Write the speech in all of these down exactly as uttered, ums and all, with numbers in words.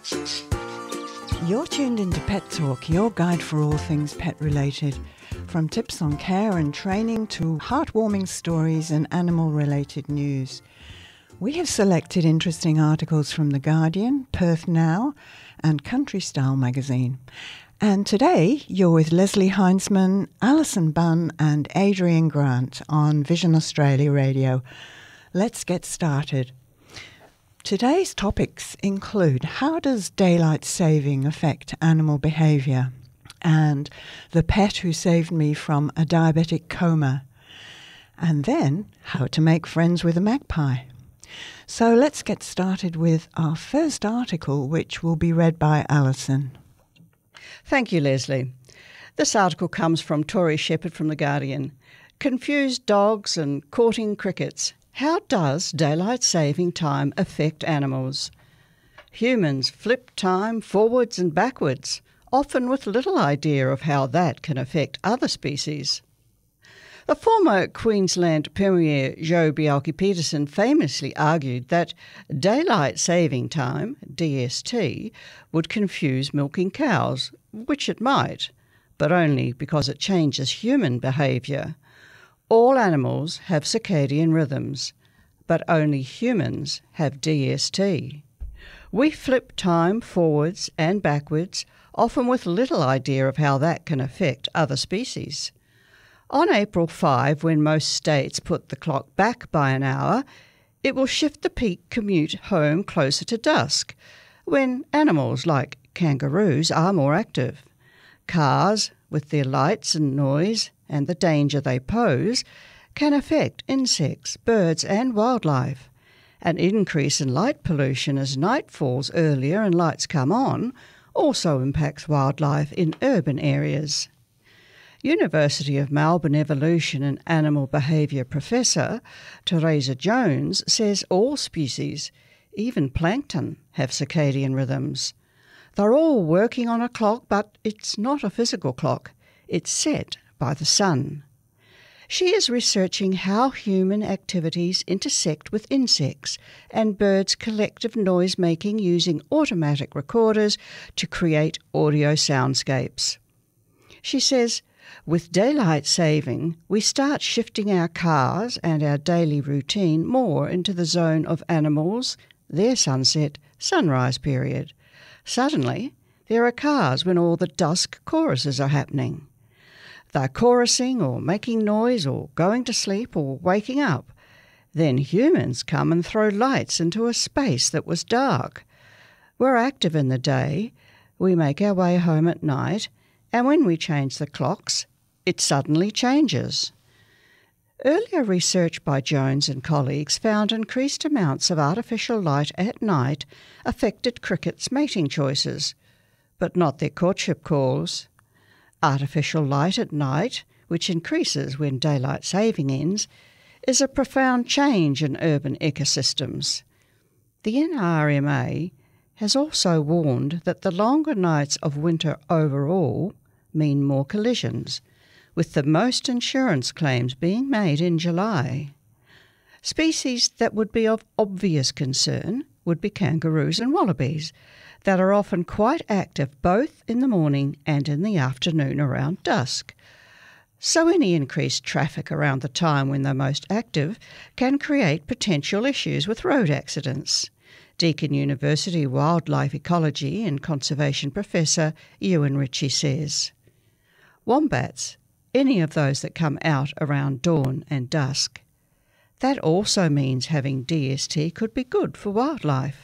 You're tuned into Pet Talk, your guide for all things pet-related. From tips on care and training to heartwarming stories and animal-related news. We have selected interesting articles from The Guardian, Perth Now, and Country Style magazine. And today, you're with Leslie Heinzman, Alison Bunn, and Adrian Grant on Vision Australia Radio. Let's get started. Today's topics include how does daylight saving affect animal behaviour, and the pet who saved me from a diabetic coma, and then how to make friends with a magpie. So let's get started with our first article, which will be read by Alison. Thank you, Leslie. This article comes from Tori Shepherd from The Guardian. Confused dogs and courting crickets. How does daylight saving time affect animals? Humans flip time forwards and backwards, often with little idea of how that can affect other species. The former Queensland Premier Joh Bjelke-Petersen famously argued that daylight saving time, D S T, would confuse milking cows, which it might, but only because it changes human behaviour. All animals have circadian rhythms, but only humans have D S T. We flip time forwards and backwards, often with little idea of how that can affect other species. On April fifth, when most states put the clock back by an hour, it will shift the peak commute home closer to dusk, when animals like kangaroos are more active. Cars, with their lights and noise and the danger they pose, can affect insects, birds and wildlife. An increase in light pollution as night falls earlier and lights come on also impacts wildlife in urban areas. University of Melbourne evolution and animal behaviour professor Teresa Jones says all species, even plankton, have circadian rhythms. They're all working on a clock, but it's not a physical clock. It's set by the sun. She is researching how human activities intersect with insects and birds' collective noise-making using automatic recorders to create audio soundscapes. She says, with daylight saving, we start shifting our cars and our daily routine more into the zone of animals, their sunset-sunrise period. Suddenly, there are cars when all the dusk choruses are happening. They're chorusing or making noise or going to sleep or waking up. Then humans come and throw lights into a space that was dark. We're active in the day, we make our way home at night, and when we change the clocks, it suddenly changes. Earlier research by Jones and colleagues found increased amounts of artificial light at night affected crickets' mating choices, but not their courtship calls. Artificial light at night, which increases when daylight saving ends, is a profound change in urban ecosystems. The N R M A has also warned that the longer nights of winter overall mean more collisions, with the most insurance claims being made in July. Species that would be of obvious concern would be kangaroos and wallabies, that are often quite active both in the morning and in the afternoon around dusk. So any increased traffic around the time when they're most active can create potential issues with road accidents. Deakin University wildlife ecology and conservation professor Ewan Ritchie says. Wombats, any of those that come out around dawn and dusk. That also means having D S T could be good for wildlife.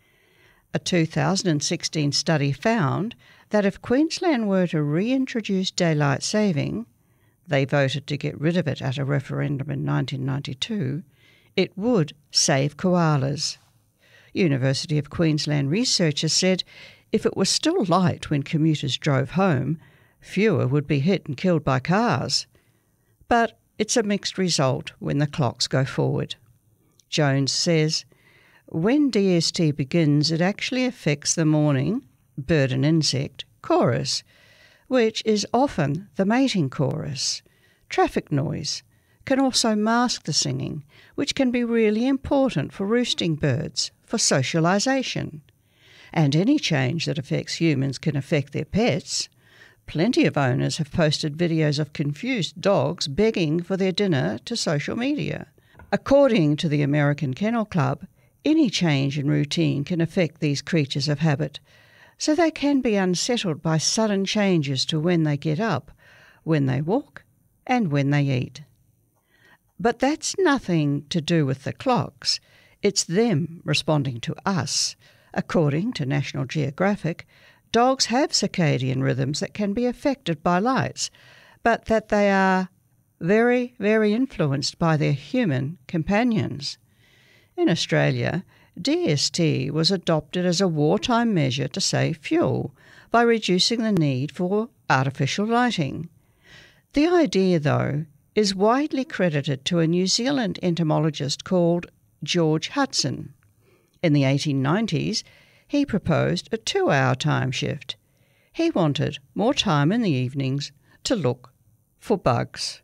A two thousand sixteen study found that if Queensland were to reintroduce daylight saving, they voted to get rid of it at a referendum in nineteen ninety-two, it would save koalas. University of Queensland researchers said if it was still light when commuters drove home, fewer would be hit and killed by cars. But it's a mixed result when the clocks go forward. Jones says, when D S T begins, it actually affects the morning, bird and insect, chorus, which is often the mating chorus. Traffic noise can also mask the singing, which can be really important for roosting birds, for socialisation. And any change that affects humans can affect their pets. Plenty of owners have posted videos of confused dogs begging for their dinner to social media. According to the American Kennel Club, any change in routine can affect these creatures of habit, so they can be unsettled by sudden changes to when they get up, when they walk, and when they eat. But that's nothing to do with the clocks. It's them responding to us. According to National Geographic, dogs have circadian rhythms that can be affected by lights, but that they are very, very influenced by their human companions. In Australia, D S T was adopted as a wartime measure to save fuel by reducing the need for artificial lighting. The idea, though, is widely credited to a New Zealand entomologist called George Hudson. In the eighteen nineties, he proposed a two-hour time shift. He wanted more time in the evenings to look for bugs.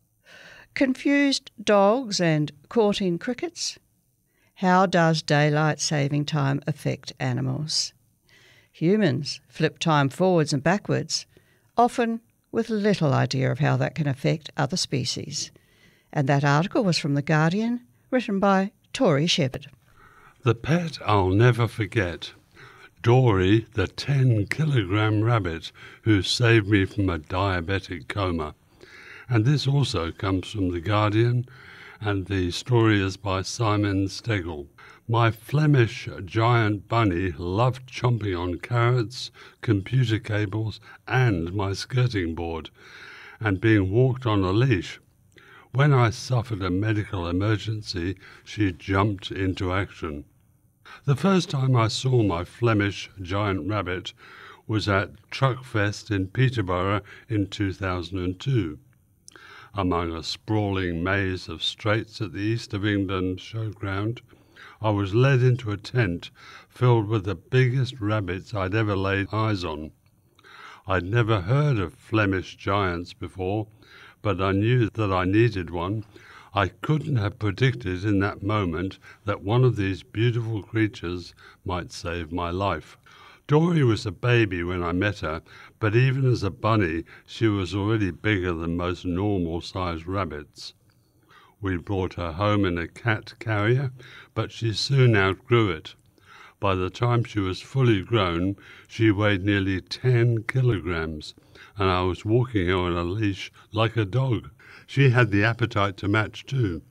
Confused dogs and caught-in crickets? How does daylight saving time affect animals? Humans flip time forwards and backwards, often with little idea of how that can affect other species. And that article was from The Guardian, written by Tori Shepherd. The pet I'll never forget. Dory, the ten-kilogram rabbit who saved me from a diabetic coma. And this also comes from The Guardian, and the story is by Simon Stegel. My Flemish giant bunny loved chomping on carrots, computer cables, and my skirting board, and being walked on a leash. When I suffered a medical emergency, she jumped into action. The first time I saw my Flemish giant rabbit was at Truckfest in Peterborough in two thousand two. Among a sprawling maze of straights at the East of England showground, I was led into a tent filled with the biggest rabbits I'd ever laid eyes on. I'd never heard of Flemish giants before, but I knew that I needed one. I couldn't have predicted in that moment that one of these beautiful creatures might save my life. Dory was a baby when I met her, but even as a bunny, she was already bigger than most normal-sized rabbits. We brought her home in a cat carrier, but she soon outgrew it. By the time she was fully grown, she weighed nearly ten kilograms, and I was walking her on a leash like a dog. She had the appetite to match too.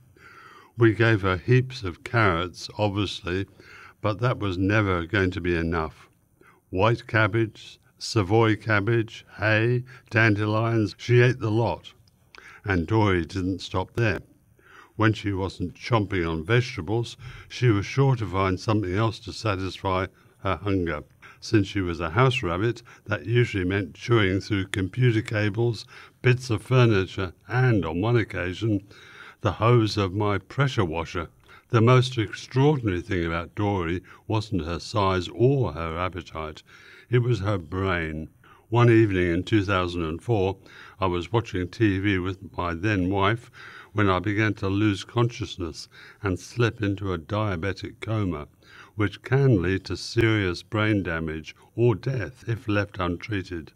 We gave her heaps of carrots, obviously, but that was never going to be enough. White cabbage, Savoy cabbage, hay, dandelions, she ate the lot. And Dory didn't stop there. When she wasn't chomping on vegetables, she was sure to find something else to satisfy her hunger. Since she was a house rabbit, that usually meant chewing through computer cables, bits of furniture, and, on one occasion, the hose of my pressure washer. The most extraordinary thing about Dory wasn't her size or her appetite. It was her brain. One evening in two thousand four, I was watching T V with my then-wife when I began to lose consciousness and slip into a diabetic coma, which can lead to serious brain damage or death if left untreated.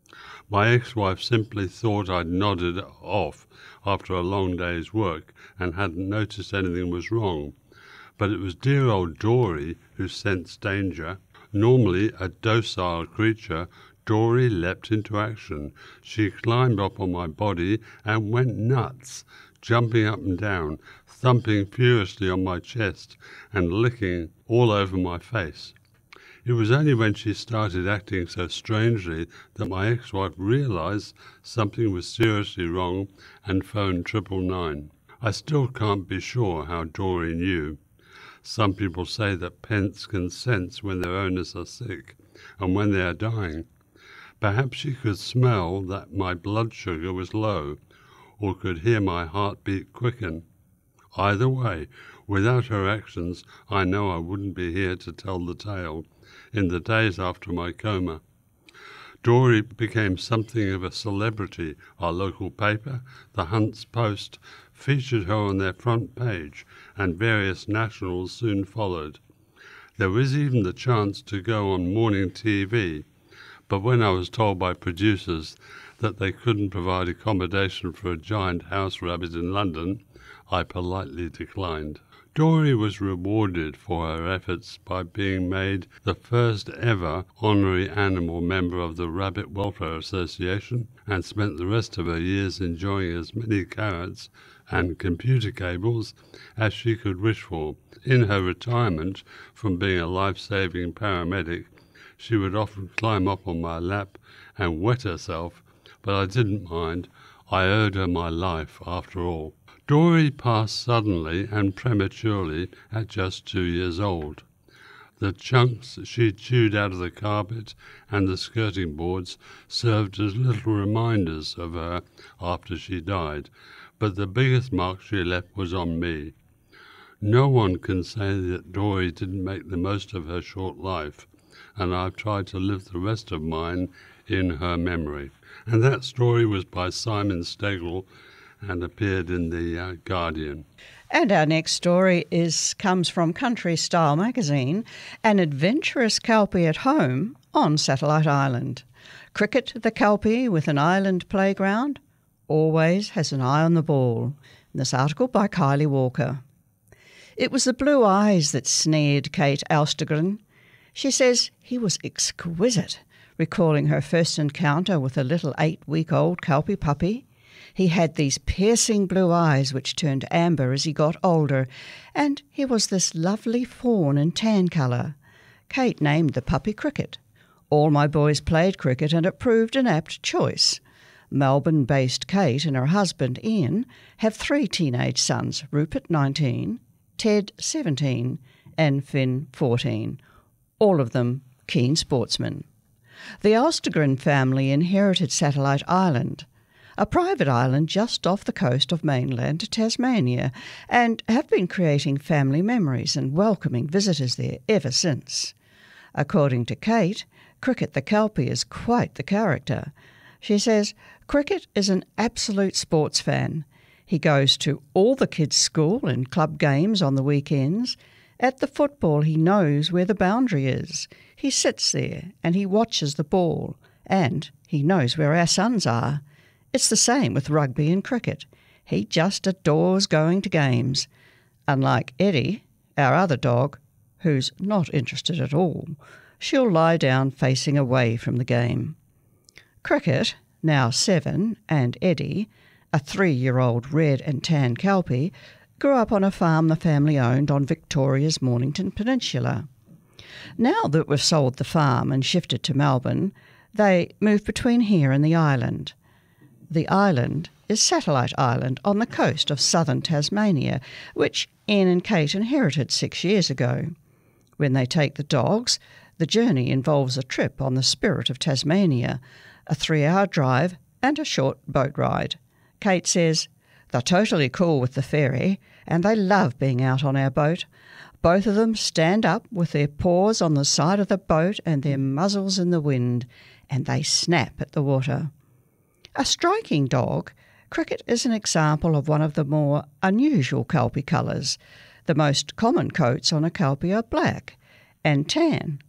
My ex-wife simply thought I'd nodded off after a long day's work and hadn't noticed anything was wrong. But it was dear old Dory who sensed danger. Normally a docile creature, Dory leapt into action. She climbed up on my body and went nuts, jumping up and down, thumping furiously on my chest and licking all over my face. It was only when she started acting so strangely that my ex-wife realized something was seriously wrong and phoned triple nine. I still can't be sure how Dory knew. Some people say that pets can sense when their owners are sick and when they are dying. Perhaps she could smell that my blood sugar was low, or could hear my heartbeat quicken. Either way, without her actions, I know I wouldn't be here to tell the tale in the days after my coma. Dory became something of a celebrity. Our local paper, the Hunts Post, featured her on their front page, and various nationals soon followed. There was even the chance to go on morning T V, but when I was told by producers that they couldn't provide accommodation for a giant house rabbit in London, I politely declined. Dory was rewarded for her efforts by being made the first ever honorary animal member of the Rabbit Welfare Association and spent the rest of her years enjoying as many carrots and computer cables as she could wish for. In her retirement from being a life-saving paramedic, she would often climb up on my lap and wet herself, but I didn't mind. I owed her my life after all. Dory passed suddenly and prematurely at just two years old. The chunks she chewed out of the carpet and the skirting boards served as little reminders of her after she died, but the biggest mark she left was on me. No one can say that Dory didn't make the most of her short life, and I've tried to live the rest of mine in her memory. And that story was by Simon Stegall and appeared in the uh, Guardian. And our next story is comes from Country Style magazine, An Adventurous Kelpie at Home on Satellite Island. Cricket the Kelpie with an island playground always has an eye on the ball. In this article by Kylie Walker. It was the blue eyes that snared Kate Alstergren. She says he was exquisite, recalling her first encounter with a little eight-week-old Kelpie puppy. He had these piercing blue eyes which turned amber as he got older, and he was this lovely fawn and tan colour. Kate named the puppy Cricket. All my boys played cricket, and it proved an apt choice. Melbourne-based Kate and her husband Ian have three teenage sons, Rupert nineteen, Ted seventeen and Finn fourteen, all of them keen sportsmen. The Alstergren family inherited Satellite Island, a private island just off the coast of mainland Tasmania, and have been creating family memories and welcoming visitors there ever since. According to Kate, Cricket the Kelpie is quite the character. She says, Cricket is an absolute sports fan. He goes to all the kids' school and club games on the weekends. At the football, he knows where the boundary is. He sits there and he watches the ball, and he knows where our sons are. It's the same with rugby and cricket. He just adores going to games. Unlike Eddie, our other dog, who's not interested at all, she'll lie down facing away from the game. Cricket, now seven, and Eddie, a three-year-old red and tan Kelpie, grew up on a farm the family owned on Victoria's Mornington Peninsula. Now that we've sold the farm and shifted to Melbourne, they moved between here and the island. The island is Satellite Island on the coast of southern Tasmania, which Ian and Kate inherited six years ago. When they take the dogs, the journey involves a trip on the Spirit of Tasmania, a three-hour drive and a short boat ride. Kate says, they're totally cool with the ferry and they love being out on our boat. Both of them stand up with their paws on the side of the boat and their muzzles in the wind, and they snap at the water. A striking dog, Cricket is an example of one of the more unusual Kelpie colours. The most common coats on a Kelpie are black and tan,